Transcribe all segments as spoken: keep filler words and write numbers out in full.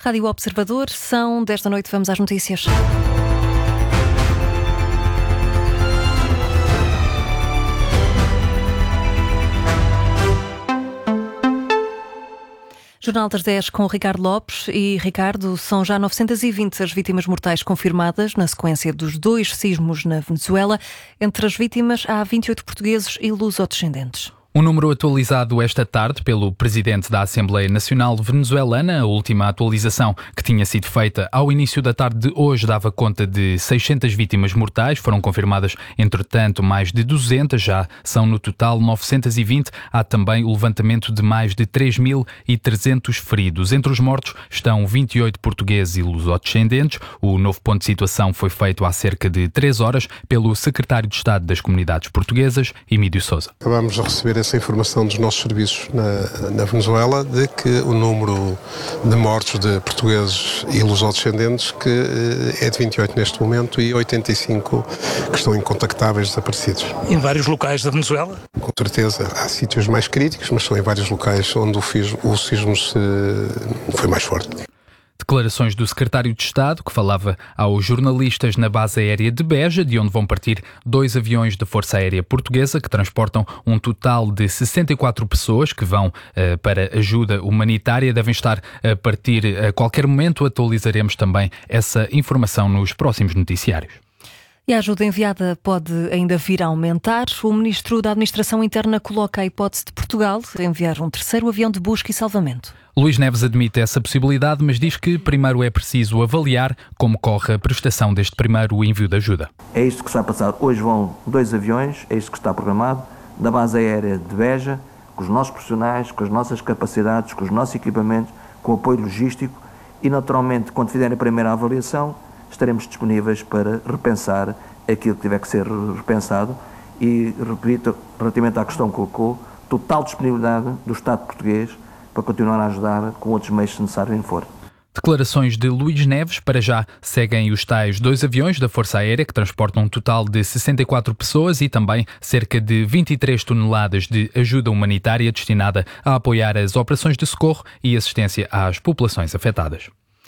Rádio Observador, são dez da noite, vamos às notícias. Jornal das dez com o Ricardo Lopes. E, Ricardo, são já novecentas e vinte as vítimas mortais confirmadas na sequência dos dois sismos na Venezuela. Entre as vítimas há vinte e oito portugueses e lusodescendentes. Um número atualizado esta tarde pelo presidente da Assembleia Nacional Venezuelana. A última atualização, que tinha sido feita ao início da tarde de hoje, dava conta de seiscentas vítimas mortais. Foram confirmadas, entretanto, mais de duzentas, já são no total novecentas e vinte. Há também o levantamento de mais de três mil e trezentos feridos. Entre os mortos estão vinte e oito portugueses e lusodescendentes. O novo ponto de situação foi feito há cerca de três horas pelo secretário de Estado das Comunidades Portuguesas, Emílio Sousa. Acabamos de receber essa informação dos nossos serviços na, na Venezuela, de que o número de mortos de portugueses e lusodescendentes que é de vinte e oito neste momento e oitenta e cinco que estão incontactáveis, desaparecidos. Em vários locais da Venezuela? Com certeza, há sítios mais críticos, mas são em vários locais onde o, fismo, o sismo se, foi mais forte. Declarações do secretário de Estado, que falava aos jornalistas na base aérea de Beja, de onde vão partir dois aviões da Força Aérea Portuguesa, que transportam um total de sessenta e quatro pessoas que vão uh, para ajuda humanitária. Devem estar a partir a qualquer momento. Atualizaremos também essa informação nos próximos noticiários. E a ajuda enviada pode ainda vir a aumentar. O Ministro da Administração Interna coloca a hipótese de Portugal enviar um terceiro avião de busca e salvamento. Luís Neves admite essa possibilidade, mas diz que primeiro é preciso avaliar como corre a prestação deste primeiro envio de ajuda. É isto que está a passar. Hoje vão dois aviões, é isto que está programado, da base aérea de Beja, com os nossos profissionais, com as nossas capacidades, com os nossos equipamentos, com o apoio logístico e, naturalmente, quando fizerem a primeira avaliação, estaremos disponíveis para repensar aquilo que tiver que ser repensado e, repito, relativamente à questão que colocou, total disponibilidade do Estado português para continuar a ajudar com outros meios se necessário for. Declarações de Luís Neves. Para já seguem os tais dois aviões da Força Aérea que transportam um total de sessenta e quatro pessoas e também cerca de vinte e três toneladas de ajuda humanitária destinada a apoiar as operações de socorro e assistência às populações afetadas.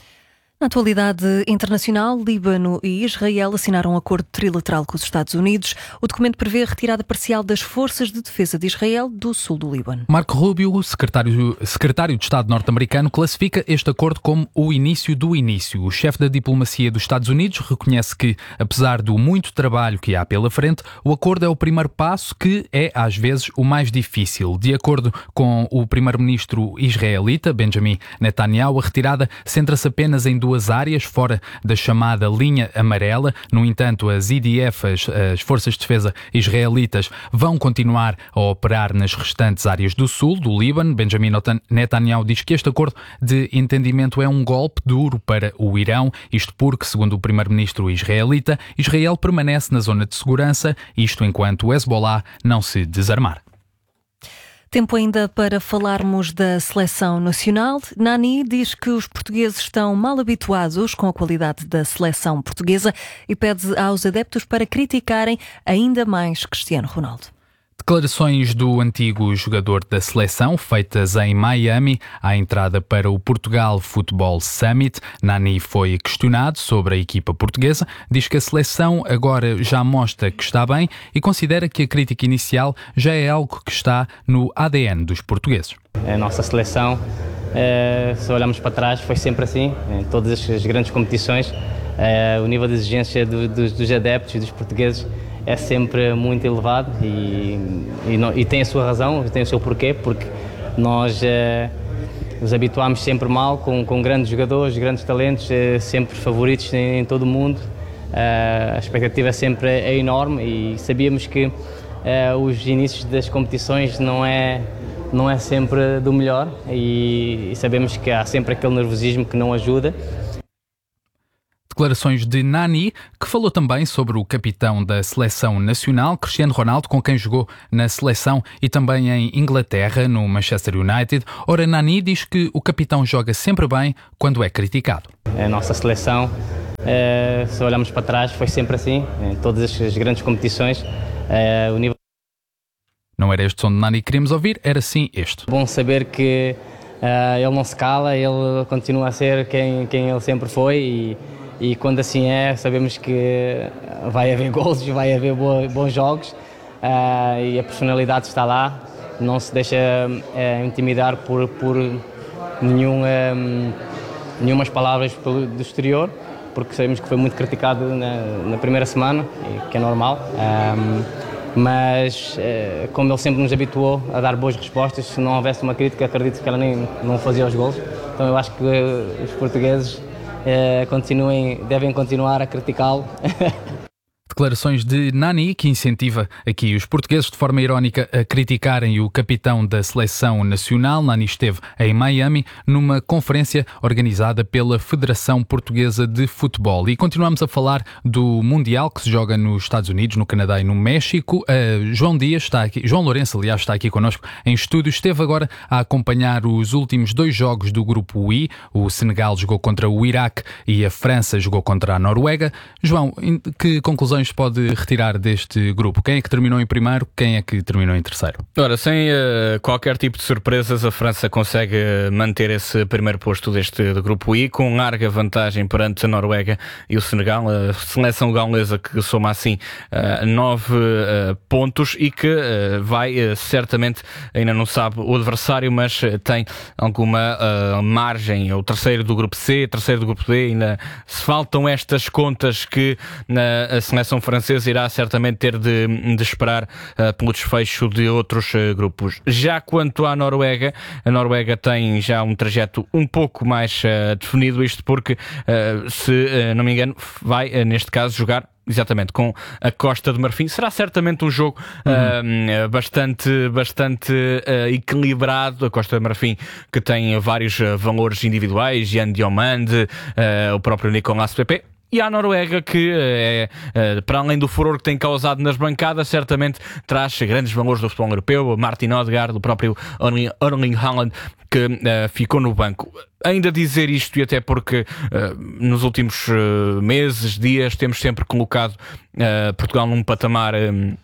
Na atualidade internacional, Líbano e Israel assinaram um acordo trilateral com os Estados Unidos. O documento prevê a retirada parcial das forças de defesa de Israel do sul do Líbano. Marco Rubio, o secretário, secretário de Estado norte-americano, classifica este acordo como o início do início. O chefe da diplomacia dos Estados Unidos reconhece que, apesar do muito trabalho que há pela frente, o acordo é o primeiro passo que é, às vezes, o mais difícil. De acordo com o primeiro-ministro israelita, Benjamin Netanyahu, a retirada centra-se apenas em duas áreas, fora da chamada linha amarela. No entanto, as I D F, as, as Forças de Defesa Israelitas, vão continuar a operar nas restantes áreas do sul do Líbano. Benjamin Netanyahu diz que este acordo de entendimento é um golpe duro para o Irão, isto porque, segundo o primeiro-ministro israelita, Israel permanece na zona de segurança, isto enquanto o Hezbollah não se desarmar. Tempo ainda para falarmos da seleção nacional. Nani diz que os portugueses estão mal habituados com a qualidade da seleção portuguesa e pede aos adeptos para criticarem ainda mais Cristiano Ronaldo. Declarações do antigo jogador da seleção, feitas em Miami, à entrada para o Portugal Football Summit. Nani foi questionado sobre a equipa portuguesa, diz que a seleção agora já mostra que está bem e considera que a crítica inicial já é algo que está no A D N dos portugueses. A nossa seleção, se olharmos para trás, foi sempre assim, em todas as grandes competições. O nível de exigência dos adeptos e dos portugueses é sempre muito elevado e, e, não, e tem a sua razão, tem o seu porquê, porque nós eh, nos habituámos sempre mal com, com grandes jogadores, grandes talentos, eh, sempre favoritos em, em todo o mundo. Eh, a expectativa sempre é enorme e sabíamos que eh, os inícios das competições não é, não é sempre do melhor e, e sabemos que há sempre aquele nervosismo que não ajuda. Declarações de Nani, que falou também sobre o capitão da seleção nacional, Cristiano Ronaldo, com quem jogou na seleção e também em Inglaterra, no Manchester United. Ora, Nani diz que o capitão joga sempre bem quando é criticado. A nossa seleção, se olharmos para trás, foi sempre assim, em todas as grandes competições. O nível... Não era este som de Nani que queríamos ouvir, era sim este. Bom saber que Uh, ele não se cala, ele continua a ser quem, quem ele sempre foi e, e quando assim é, sabemos que vai haver golos, vai haver bo, bons jogos uh, e a personalidade está lá, não se deixa uh, intimidar por, por nenhum, um, nenhumas palavras do exterior, porque sabemos que foi muito criticado na, na primeira semana, que é normal. Um, Mas, como ele sempre nos habituou a dar boas respostas, se não houvesse uma crítica, acredito que ela nem não fazia os golos. Então eu acho que os portugueses eh, continuem, devem continuar a criticá-lo. Declarações de Nani, que incentiva aqui os portugueses de forma irónica a criticarem o capitão da seleção nacional. Nani esteve em Miami numa conferência organizada pela Federação Portuguesa de Futebol. E continuamos a falar do Mundial que se joga nos Estados Unidos, no Canadá e no México. Uh, João Dias está aqui, João Lourenço, aliás, está aqui connosco em estúdio. Esteve agora a acompanhar os últimos dois jogos do grupo I. O Senegal jogou contra o Iraque e a França jogou contra a Noruega. João, que conclusões pode retirar deste grupo? Quem é que terminou em primeiro? Quem é que terminou em terceiro? Ora, sem uh, qualquer tipo de surpresas, a França consegue manter esse primeiro posto deste do grupo I, com larga vantagem perante a Noruega e o Senegal, a seleção gaulesa que soma assim uh, nove uh, pontos e que uh, vai uh, certamente, ainda não sabe o adversário, mas uh, tem alguma uh, margem. O terceiro do grupo C, terceiro do grupo D, ainda se faltam estas contas que uh, a seleção francesa irá certamente ter de, de esperar uh, pelo desfecho de outros uh, grupos. Já quanto à Noruega, a Noruega tem já um trajeto um pouco mais uh, definido, isto porque, uh, se uh, não me engano, vai, uh, neste caso, jogar exatamente com a Costa de Marfim. Será certamente um jogo uhum. uh, bastante, bastante uh, equilibrado. A Costa de Marfim, que tem vários uh, valores individuais, Jan Diomande, uh, o próprio Nicolas Pepe. E a Noruega, que é, para além do furor que tem causado nas bancadas, certamente traz grandes valores do futebol europeu. Martin Odegaard, o próprio Erling Haaland, que uh, ficou no banco. Ainda dizer isto, e até porque uh, nos últimos uh, meses, dias, temos sempre colocado uh, Portugal num patamar um,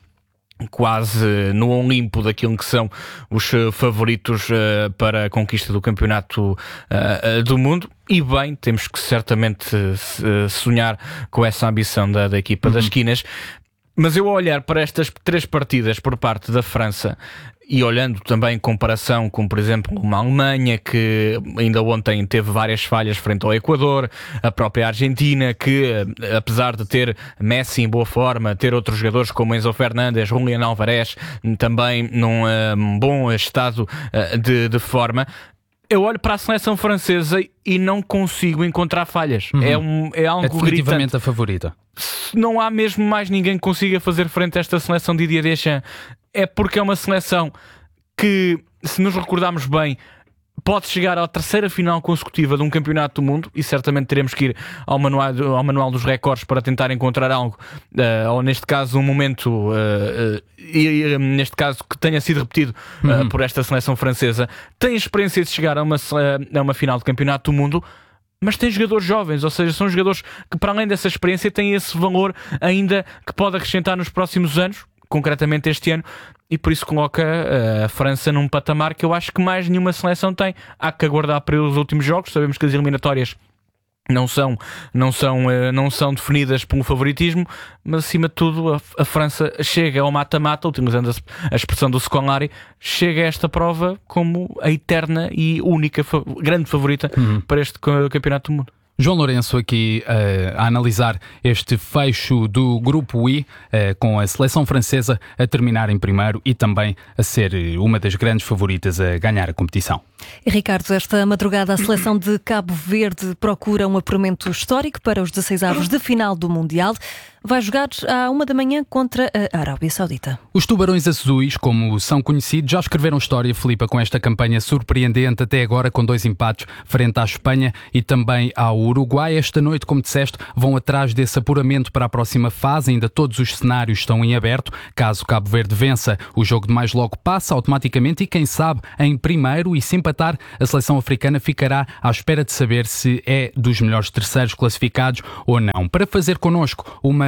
quase no Olimpo daquilo que são os favoritos uh, para a conquista do campeonato uh, do mundo. E bem, temos que certamente uh, sonhar com essa ambição da, da equipa uhum. das esquinas. Mas eu, ao olhar para estas três partidas por parte da França e olhando também em comparação com, por exemplo, uma Alemanha que ainda ontem teve várias falhas frente ao Equador, a própria Argentina que, apesar de ter Messi em boa forma, ter outros jogadores como Enzo Fernandes, Julián Álvarez também num um, bom estado uh, de, de forma, eu olho para a seleção francesa e não consigo encontrar falhas. Uhum. É, um, é algo é definitivamente gritante. A favorita. Não há mesmo mais ninguém que consiga fazer frente a esta seleção de Didier Deschamps. É porque é uma seleção que, se nos recordarmos bem, pode chegar à terceira final consecutiva de um campeonato do mundo, e certamente teremos que ir ao manual, ao manual dos recordes para tentar encontrar algo, uh, ou neste caso um momento, uh, uh, e, uh, neste caso que tenha sido repetido uh, uhum. por esta seleção francesa. Tem a experiência de chegar a uma, uh, a uma final de campeonato do mundo, mas tem jogadores jovens, ou seja, são jogadores que, para além dessa experiência, têm esse valor ainda que pode acrescentar nos próximos anos, concretamente este ano, e por isso coloca uh, a França num patamar que eu acho que mais nenhuma seleção tem. Há que aguardar para os últimos jogos. Sabemos que as eliminatórias não são, não são, uh, não são definidas pelo favoritismo, mas acima de tudo a, a França chega ao mata-mata, utilizando a, a expressão do Scolari, chega a esta prova como a eterna e única fa- grande favorita uhum. para este campeonato do mundo. João Lourenço aqui uh, a analisar este fecho do Grupo I, uh, com a seleção francesa a terminar em primeiro e também a ser uma das grandes favoritas a ganhar a competição. E Ricardo, esta madrugada a seleção de Cabo Verde procura um apuramento histórico para os dezasseis avos de final do Mundial. Vai jogar à uma da manhã contra a Arábia Saudita. Os Tubarões Azuis, como são conhecidos, já escreveram história, Filipa, com esta campanha surpreendente até agora, com dois empates frente à Espanha e também ao Uruguai. Esta noite, como disseste, vão atrás desse apuramento para a próxima fase. Ainda todos os cenários estão em aberto. Caso Cabo Verde vença, o jogo de mais logo passa automaticamente e, quem sabe, em primeiro, e se empatar, a seleção africana ficará à espera de saber se é dos melhores terceiros classificados ou não. Para fazer connosco uma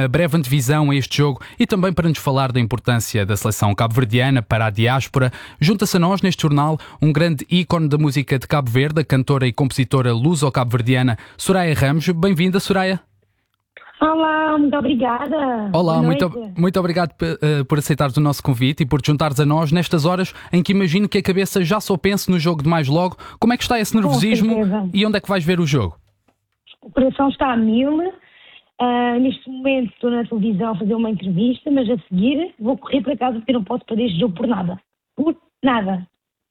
uma breve antevisão a este jogo e também para nos falar da importância da seleção cabo-verdiana para a diáspora. Junta-se a nós neste jornal um grande ícone da música de Cabo Verde, a cantora e compositora luso-cabo-verdiana Soraya Ramos. Bem-vinda, Soraya. Olá, muito obrigada. Olá, muito, muito obrigado uh, por aceitares o nosso convite e por te juntares a nós nestas horas em que imagino que a cabeça já só pense no jogo de mais logo. Como é que está esse nervosismo e onde é que vais ver o jogo? O coração está a mil. Uh, neste momento estou na televisão a fazer uma entrevista, mas a seguir vou correr para casa porque não posso perder este jogo por nada. Por nada.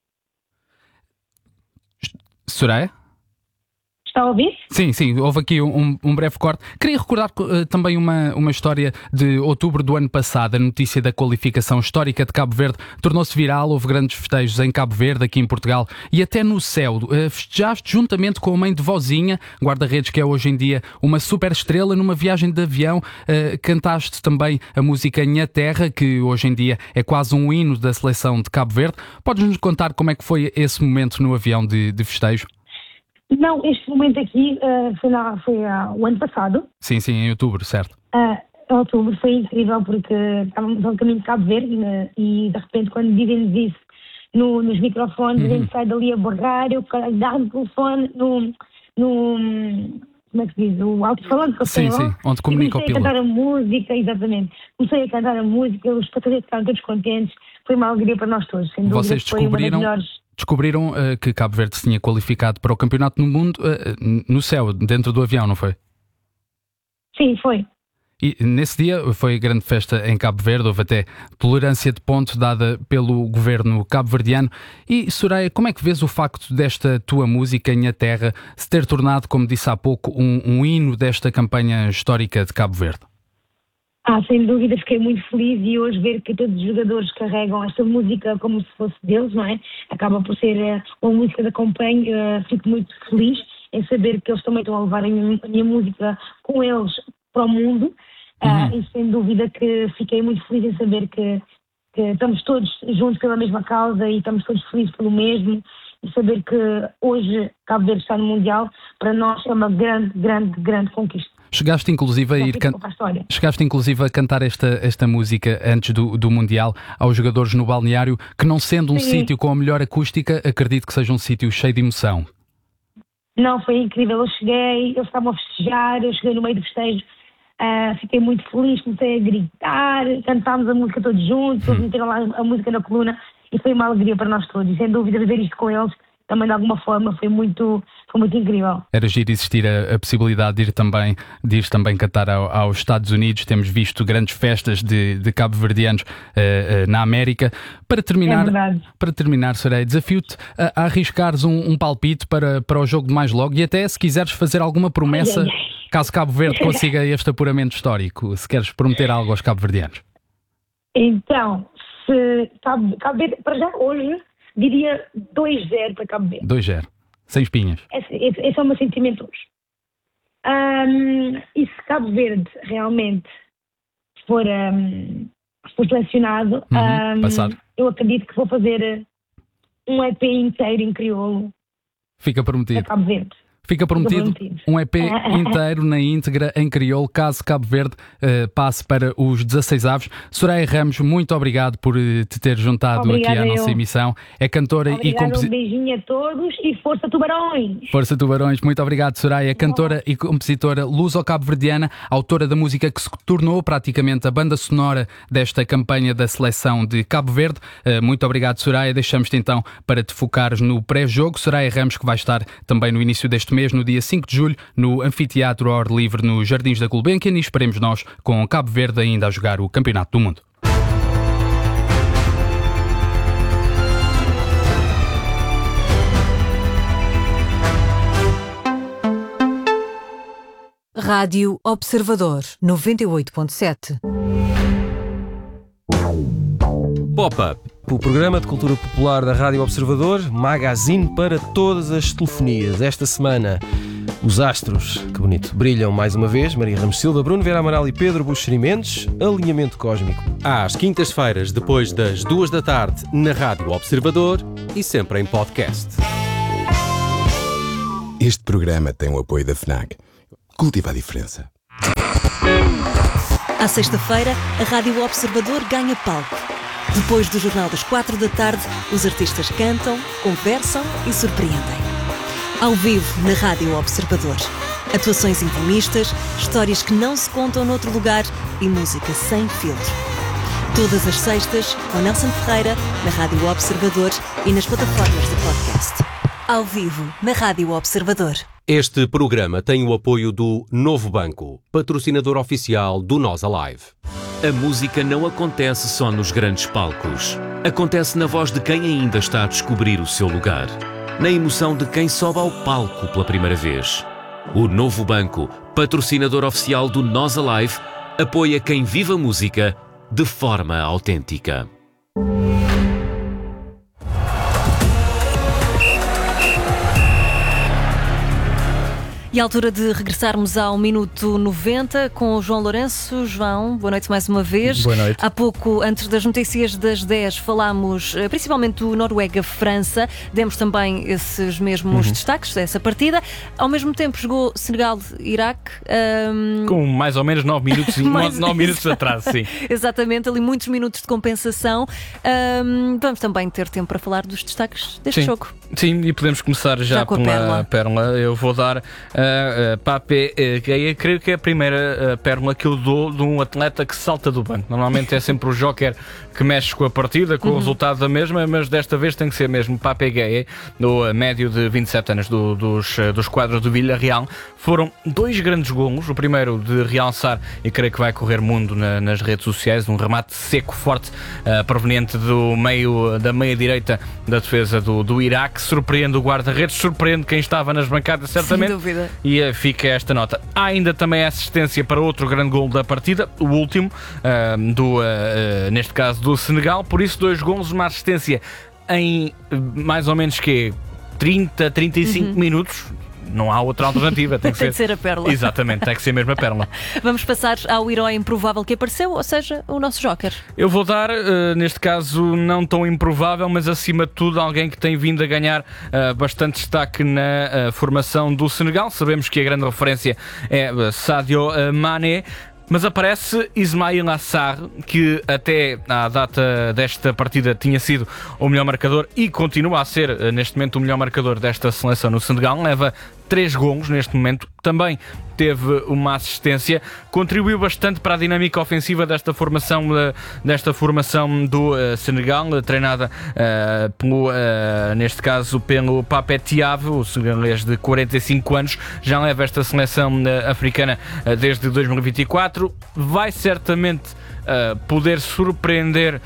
Soraya? Está a ouvir? Sim, sim, houve aqui um, um breve corte. Queria recordar uh, também uma, uma história de outubro do ano passado. A notícia da qualificação histórica de Cabo Verde tornou-se viral. Houve grandes festejos em Cabo Verde, aqui em Portugal e até no céu. Uh, festejaste juntamente com a mãe de vozinha, guarda-redes que é hoje em dia uma super estrela, numa viagem de avião. Uh, cantaste também a música Minha Terra, que hoje em dia é quase um hino da seleção de Cabo Verde. Podes-nos contar como é que foi esse momento no avião de, de festejo? Não, este momento aqui uh, foi, na, foi uh, o ano passado. Sim, sim, em outubro, certo. Uh, em outubro foi incrível porque estávamos no caminho de Cabo Verde, né, e de repente quando dizem-nos isso no, nos microfones, uhum. a gente sai dali a borrar, eu dá no telefone, no, no, como é que se diz, o alto-falante que eu Sim, sim, onde comunica o piloto. Comecei a cantar a música, exatamente. Comecei a cantar a música, os passageiros ficaram todos contentes, foi uma alegria para nós todos. Sem dúvida, Vocês foi uma das descobriram... melhores... Descobriram uh, que Cabo Verde se tinha qualificado para o campeonato do mundo uh, no céu, dentro do avião, não foi? Sim, foi. E nesse dia foi grande festa em Cabo Verde, houve até tolerância de ponto dada pelo governo cabo-verdiano. E, Soraya, como é que vês o facto desta tua música, Minha Terra, se ter tornado, como disse há pouco, um, um hino desta campanha histórica de Cabo Verde? Ah, sem dúvida, fiquei muito feliz e hoje ver que todos os jogadores carregam esta música como se fosse deles, não é? Acaba por ser uh, uma música de acompanho, uh, fico muito feliz em saber que eles também estão a levar a minha, a minha música com eles para o mundo, uh, uhum. e sem dúvida que fiquei muito feliz em saber que, que estamos todos juntos pela mesma causa e estamos todos felizes pelo mesmo, e saber que hoje Cabo Verde está no Mundial, para nós é uma grande, grande, grande conquista. Chegaste inclusive a ir can... Chegaste inclusive a cantar esta, esta música antes do, do Mundial aos jogadores no balneário, que não sendo um Sim. sítio com a melhor acústica, acredito que seja um sítio cheio de emoção. Não, foi incrível. Eu cheguei, eles estavam a festejar, eu cheguei no meio do festejo, uh, fiquei muito feliz, comecei a gritar, cantámos a música todos juntos, eles hum. meteram lá a música na coluna e foi uma alegria para nós todos. E sem dúvida viver isto com eles também de alguma forma foi muito, foi muito incrível. Era giro existir a, a possibilidade de ir também, de ir também cantar ao, aos Estados Unidos. Temos visto grandes festas de, de cabo-verdianos uh, uh, na América. Para terminar, é para terminar, Soraya, desafio-te a, a arriscares um, um palpite para, para o jogo de mais logo e até se quiseres fazer alguma promessa, ai, ai, ai. caso Cabo Verde consiga este apuramento histórico, se queres prometer algo aos cabo-verdianos. Então, se Cabo, Cabo Verde, para já hoje, diria dois zero para Cabo Verde. dois zero. Sem espinhas. Esse, esse, esse é o meu sentimento hoje. Um, e se Cabo Verde realmente for, um, for selecionado, uhum, um, passado. eu acredito que vou fazer um E P inteiro em crioulo. Fica prometido. Para Cabo Verde. Fica prometido, Fica prometido um E P inteiro na íntegra em crioulo, caso Cabo Verde uh, passe para os dezasseis avos. Soraya Ramos, muito obrigado por uh, te ter juntado Obrigada aqui à nossa eu. emissão. É cantora Obrigada, e compositora. Um beijinho a todos e força Tubarões! Força Tubarões, muito obrigado, Soraya. É cantora oh. e compositora luso-cabo-verdiana, autora da música que se tornou praticamente a banda sonora desta campanha da seleção de Cabo Verde. Uh, muito obrigado, Soraya. Deixamos-te então para te focares no pré-jogo. Soraya Ramos, que vai estar também no início deste mês, no dia cinco de julho, no Anfiteatro ao ar livre nos Jardins da Gulbenkian, e esperemos nós com Cabo Verde ainda a jogar o Campeonato do Mundo. Rádio Observador noventa e oito ponto sete. Pop-up, o programa de cultura popular da Rádio Observador, magazine para todas as telefonias. Esta semana, os astros, que bonito, brilham mais uma vez. Maria Ramos Silva, Bruno Vieira Amaral e Pedro Buxeri Mendes. Alinhamento cósmico. Às quintas-feiras, depois das duas da tarde, na Rádio Observador e sempre em podcast. Este programa tem o apoio da FNAC. Cultiva a diferença. À sexta-feira, a Rádio Observador ganha palco. Depois do Jornal das quatro da tarde, os artistas cantam, conversam e surpreendem. Ao vivo, na Rádio Observador. Atuações intimistas, histórias que não se contam noutro lugar e música sem filtro. Todas as sextas, com Nelson Ferreira, na Rádio Observador e nas plataformas de podcast. Ao vivo, na Rádio Observador. Este programa tem o apoio do Novo Banco, patrocinador oficial do Nós Alive. A música não acontece só nos grandes palcos. Acontece na voz de quem ainda está a descobrir o seu lugar. Na emoção de quem sobe ao palco pela primeira vez. O Novo Banco, patrocinador oficial do Nós Alive, apoia quem vive a música de forma autêntica. E à altura de regressarmos ao minuto noventa com o João Lourenço. João, boa noite mais uma vez. Boa noite. Há pouco, antes das notícias das dez, falámos principalmente do Noruega-França. Demos também esses mesmos uhum. destaques dessa partida. Ao mesmo tempo jogou Senegal-Iraque. Um... Com mais ou menos nove minutos, mais... nove minutos atrás, sim. Exatamente, ali muitos minutos de compensação. Um, vamos também ter tempo para falar dos destaques deste sim. jogo. Sim, e podemos começar já, já com pela a pérola. pérola. Eu vou dar... Uh, uh, Pape uh, Gueye, creio que é a primeira uh, pérola que eu dou de um atleta que salta do banco. Normalmente é sempre o joker que mexe com a partida, com uhum. o resultado da mesma, mas desta vez tem que ser mesmo Pape Gueye, no uh, médio de vinte e sete anos do, dos, uh, dos quadros do Villarreal. Foram dois grandes golos, o primeiro de realçar, e creio que vai correr mundo na, nas redes sociais, um remate seco, forte, uh, proveniente do meio, da meia-direita da defesa do, do Iraque, surpreende o guarda-redes, surpreende quem estava nas bancadas, certamente. Sem dúvida. E uh, fica esta nota. Há ainda também a assistência para outro grande golo da partida, o último, uh, do, uh, uh, neste caso do Senegal, por isso dois golos, uma assistência em uh, mais ou menos que trinta, trinta e cinco uhum. minutos. Não há outra alternativa, tem que tem ser... que ser a pérola. Exatamente, tem que ser mesmo a pérola. Vamos passar ao herói improvável que apareceu, ou seja, o nosso joker. Eu vou dar, uh, neste caso, não tão improvável, mas acima de tudo alguém que tem vindo a ganhar uh, bastante destaque na uh, formação do Senegal. Sabemos que a grande referência é uh, Sadio uh, Mané. Mas aparece Ismaïla Sarr, que até à data desta partida tinha sido o melhor marcador e continua a ser neste momento o melhor marcador desta seleção no Senegal. Leva três golos neste momento, também teve uma assistência, contribuiu bastante para a dinâmica ofensiva desta formação, desta formação do uh, Senegal, treinada uh, pelo, uh, neste caso pelo Pape Thiaw, o senegalês de quarenta e cinco anos, já leva esta seleção uh, africana uh, desde dois mil e vinte e quatro, vai certamente Uh, poder surpreender uh,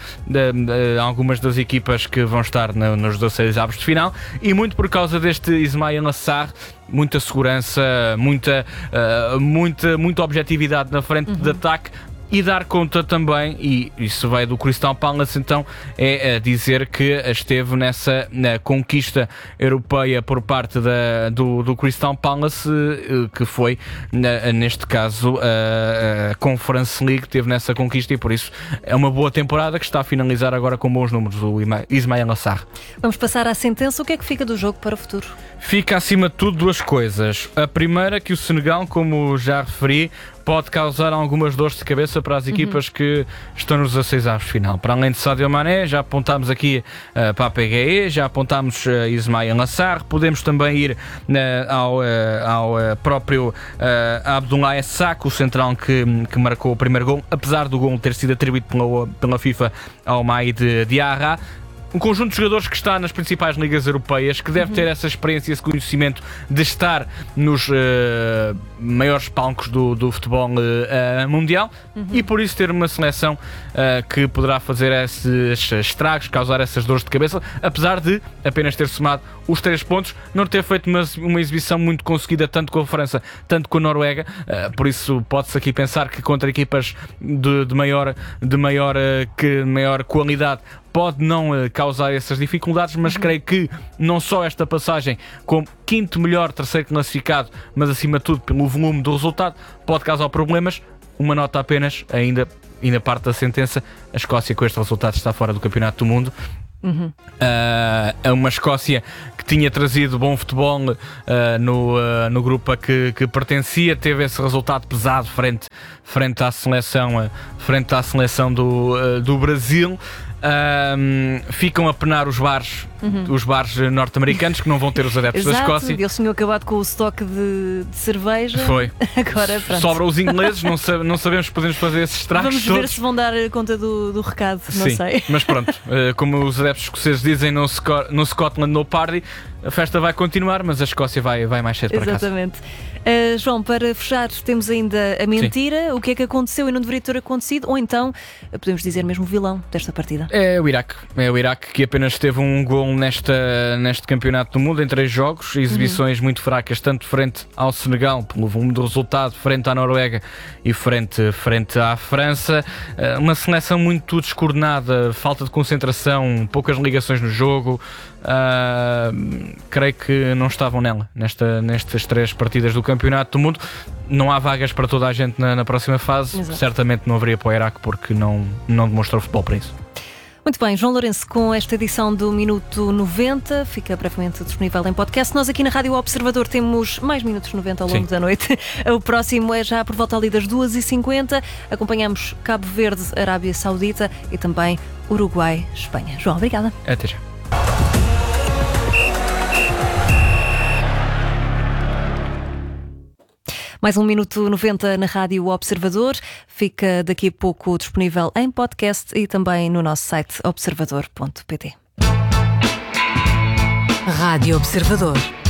uh, algumas das equipas que vão estar no, nos dezasseis avos de final, e muito por causa deste Ismaïla Sarr, muita segurança, muita, uh, muita, muita objetividade na frente uhum. de ataque. E dar conta também, e isso vai do Crystal Palace, então, é dizer que esteve nessa na conquista europeia por parte da, do, do Crystal Palace, que foi, neste caso, a, a Conference League, teve nessa conquista, e por isso é uma boa temporada que está a finalizar agora com bons números, o Ismaïla Sarr. Vamos passar à sentença. O que é que fica do jogo para o futuro? Fica, acima de tudo, duas coisas. A primeira, que o Senegal, como já referi, pode causar algumas dores de cabeça para as equipas uhum. que estão nos dezasseis avos de final. Para além de Sadio Mané, já apontámos aqui uh, Pape Gueye, já apontámos uh, Ismaïla Sarr, podemos também ir uh, ao, uh, ao uh, próprio uh, Abdoulaye Sakho, o central que, que marcou o primeiro gol, apesar do gol ter sido atribuído pela, pela FIFA ao Maïd Diarra. Um conjunto de jogadores que está nas principais ligas europeias, que deve ter essa experiência, esse conhecimento de estar nos uh, maiores palcos do, do futebol uh, mundial uhum. e por isso ter uma seleção uh, que poderá fazer esses estragos, causar essas dores de cabeça, apesar de apenas ter somado os três pontos, não ter feito uma, uma exibição muito conseguida tanto com a França, tanto com a Noruega, uh, por isso pode-se aqui pensar que contra equipas de, de, maior, de maior, uh, que, maior qualidade pode não uh, causar essas dificuldades, mas uhum. creio que não só esta passagem como quinto melhor terceiro classificado, mas acima de tudo pelo volume do resultado, pode causar problemas. Uma nota apenas, ainda, ainda parte da sentença, a Escócia com este resultado está fora do Campeonato do Mundo. Uhum. Uh, é uma Escócia que tinha trazido bom futebol uh, no, uh, no grupo a que, que pertencia, teve esse resultado pesado frente, frente à seleção, uh, frente à seleção do, uh, do Brasil. Um, ficam a penar os bares, uhum. os bares norte-americanos que não vão ter os adeptos Exato, da Escócia. Eles tinham acabado com o estoque de, de cerveja. Foi. Agora, pronto. Sobra os ingleses, não, sabe, não sabemos se podemos fazer esses estragos. Vamos todos. ver se vão dar conta do, do recado, não Sim, sei. Mas pronto, como os adeptos escoceses dizem no, Sco- no Scotland no Party, a festa vai continuar, mas a Escócia vai, vai mais cedo para casa. Exatamente. Uh, João, para fechar, temos ainda a mentira. Sim. O que é que aconteceu e não deveria ter acontecido? Ou então, podemos dizer mesmo o vilão desta partida? É o Iraque. É o Iraque que apenas teve um gol nesta, neste campeonato do mundo em três jogos. Exibições uhum. muito fracas, tanto frente ao Senegal, pelo volume do resultado, frente à Noruega e frente, frente à França. Uh, uma seleção muito descoordenada, falta de concentração, poucas ligações no jogo. Uh, creio que não estavam nela nesta, nestas três partidas do Campeonato do Mundo. Não há vagas para toda a gente na, na próxima fase. Exato. Certamente não haveria para o Iraque porque não, não demonstrou futebol para isso. Muito bem, João Lourenço, com esta edição do Minuto noventa, fica brevemente disponível em podcast. Nós aqui na Rádio Observador temos mais Minutos noventa ao longo Sim. da noite. O próximo é já por volta ali das duas e cinquenta. Acompanhamos Cabo Verde, Arábia Saudita e também Uruguai, Espanha. João, obrigada. Até já. Mais um Minuto noventa na Rádio Observador. Fica daqui a pouco disponível em podcast e também no nosso site observador ponto pt. Rádio Observador.